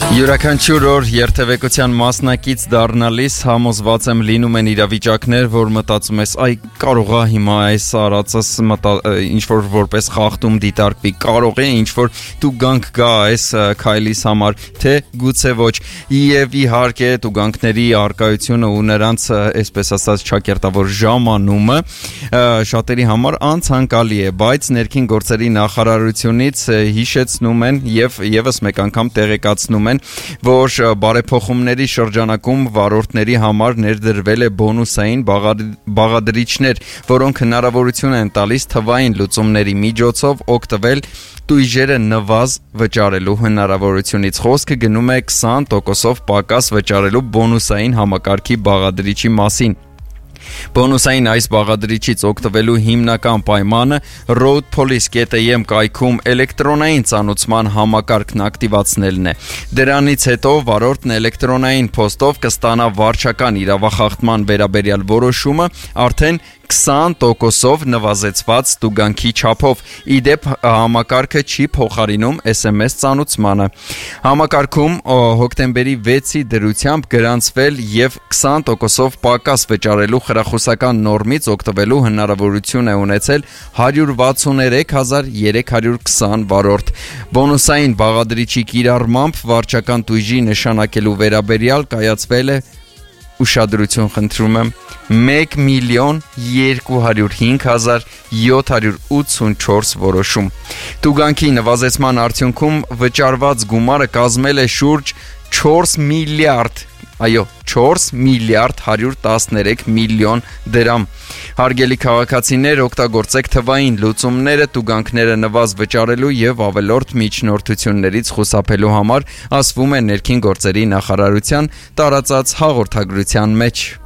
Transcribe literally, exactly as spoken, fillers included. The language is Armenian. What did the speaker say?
Յուրաքանչյուր օր երթևեկության մասնակից դառնալիս համոզված եմ լինում են իրավիճակներ, որ մտածում ես, այ կարող է հիմա այս արածս ինչ-որ որպես խախտում դիտարկվի, կարող է ինչ-որ տուգանք գա այս քայլիս համար, թե գուցե ոչ, եւ իհարկե տուգանքների արկայությունը ու նրանց, այսպես ասած, ճակերտավոր ժամանումը շատերի համար անցանկալի է, բայց ներքին գործերի նախարարությունից հիշեցնում են եւ եւս մեկ անգամ տեղեկացնում են, որ բարեփոխումների շրջանակում վարորդների համար ներդրվել է բոնուսային բաղադրիչներ, որոնք հնարավորություն են տալիս թվային լուծումների միջոցով օգտվել տույժերը նվազ վճարելու հնարավորությունից։ Խոսքը գնում է քսան տոկոսով պակաս վճարելու բոնուսային համակարգի բաղադրիչի մասին։ Բոնուսային այս բաղադրիչից օգտվելու հիմնական պայմանը road police dot a m կայքում էլեկտրոնային ծանուցման համակարգն ակտիվացնելն է։ Դրանից հետո վարորդն էլեկտրոնային փոստով կստանա վարչական իրավախախտման վերաբերյալ որոշումը արդեն քսան տոկոսով նվազեցված տուգանքի չափով։ Իդեպ համակարգը չի փոխարինում S M S ծանուցմանը։ Համակարգում հոկտեմբերի վեցի դրությամբ գրանցվել եւ քսան տոկոսով պակաս վճարելու խրախուսական նորմից օգտվելու հնարավորություն է ունեցել հարյուր վաթսուներեք հազար երեք հարյուր քսան վարորդ։ Բոնուսային բաղադրիչի կիրառմամբ վարչական տույժի նշանակելու վերաբերյալ կայացվել է ուշադրություն խնդրում եմ մեկ միլիոն երկու հարյուր հինգ հազար յոթ հարյուր ութսունչորս որոշում։ Տուգանքի նվազեցման արդյունքում վճարված գումարը կազմել է շուրջ չորս միլիարդ, այո, չորս միլիարդ հարյուր տասներեք միլիոն դրամ։ Հարգելի քաղաքացիներ, օգտագործեք թվային լուծումները տուգանքները նվազ վճարելու եւ ավելորդ միջնորդություններից խուսափելու համար, ասվում է ներքին գործերի նախարարության տարածած հաղորդագրության մեջ։